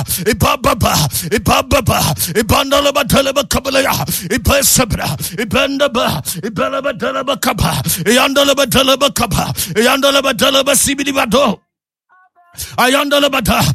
Ibababa, Ibababa, Ibandalaba Teleba Kabalaya, Ibesabra, Ibandaba, Ibelaba Teleba Kapa, Yandalaba Teleba Kapa, Yandalaba Teleba Sibidibado, Ayandalabata.